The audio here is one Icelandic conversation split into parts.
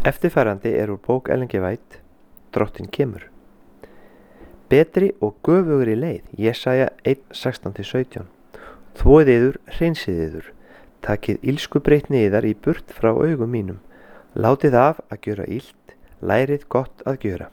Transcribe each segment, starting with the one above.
Eftirfarandi úr bók Ellen G. White, Drottinn kemur. Betri og göfugri leið, Jesaja 1:16-17. Þvoið yður, hreinsið yður, takið illskubreytni yðar í burt frá augum mínum, látið af að gjöra illt, lærið gott að gjöra.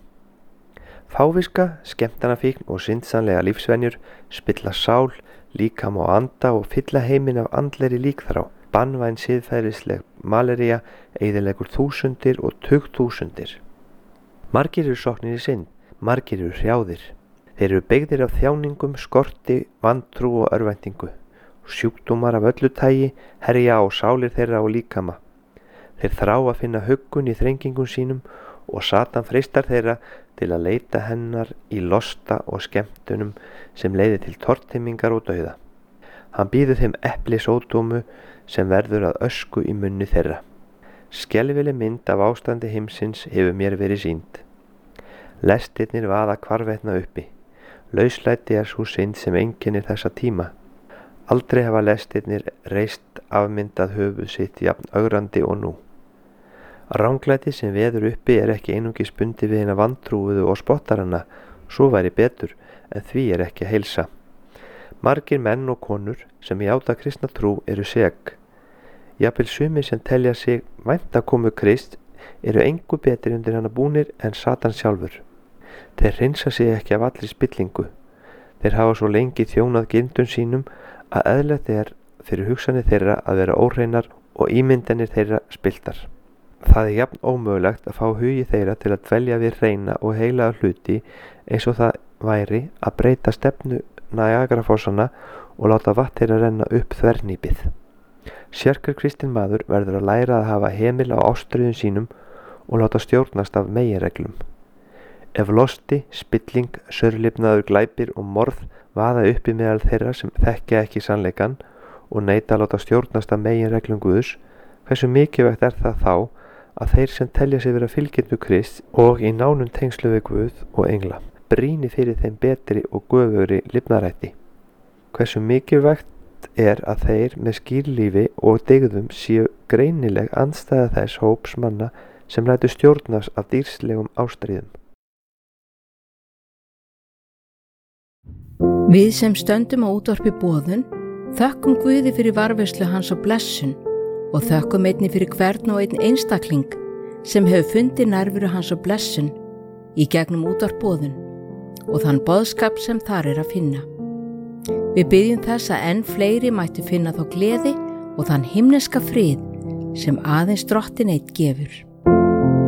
Fáviska, skemmtanafíkn og syndsamlega lífsvenjur spilla sál, líkama og anda og fylla heiminn af andlegri líkþrá. Banvæn siðferðisleg malería eyðileggur þúsundir og tugþúsundir. Margir sokknir í synd, margir hrjáðir. Þeir beygðir af þjáningum, skorti, vantrú og örvæntingu. Sjúkdómar af öllu tagi herja á sálir þeirra og líkama. Þeir þrá að finna huggun í þrengingum sínum og Satan freistar þeirra til að leita hennar í losta og skemmtunum sem leiði til tortímingar og dauða. Hann býður þeim eplisódómu sem verður að ösku í munni þeirra. Skelfileg mynd af ástandi heimsins hefur mér verið sýnd. Lestirnir vaða hvarvetna uppi. Lauslæti sú synd sem einkennir þessa tíma. Aldrei hafa lestirnir reist afmyndað höfuð sitt jafn ögrandi og nú. Ranglæti sem veður uppi ekki einungis bundið við hina vantrúuðu og spottaranna, svo væri betur, en því ekki að heilsa. Margir menn og konur sem játa kristna trú sek. Jafnvel sumir sem telja sig vænta komu Krist engu betri undir hana búnir en Satan sjálfur. Þeir hreinsa sig ekki af allri spillingu. Þeir hafa svo lengi þjónað gildum sínum að eðlilegt fyrir hugsanir þeirra að vera óhreinar og ímyndanir þeirra spilltar. Það jafn ómögulegt að fá hugi þeirra til að dvelja við hreina og heilaga hluti eins og það væri að breyta stefnu Niagarafossana og láta vatn þeirra renna upp þvernýpið. Sérhver kristinn maður verður að læra að hafa hemil á ástríðum sínum og láta stjórnast af meginreglum. Ef losti, spilling, saurlifnaður glæpir og morð vaða uppi meðal þeirra sem þekkja ekki sannleikann og neita að láta stjórnast af meginreglum Guðs, hversu mikilvægt það þá að þeir sem telja sig vera fylgjendur Krists og í nánum tengslu við Guð og engla brýni fyrir þeim betri og göfugri lifnarætti. Hversu mikilvægt að þeir með skýrlífi og dygðum séu greinileg andstæða þess hóps manna sem lætur stjórnast af dýrslegum ástríðum. Við sem stöndum á útvarpi boðun þökkum Guði fyrir varðveislu hans á blessun og þökkum einnig fyrir hvern og einn einstakling sem hefur fundið nærveru hans á blessun í gegnum útvarp boðun og þann boðskap sem þar að finna. Við biðjum þess að enn fleiri mættu finna þá gleði og þann himneska frið sem aðeins Drottinn einn gefur.